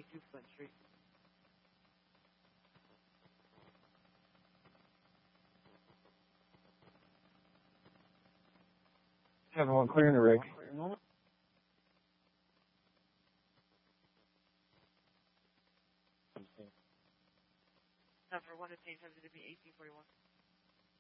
22 Flint Street. Everyone clearing the rig. Number 1 to change time to be 1841.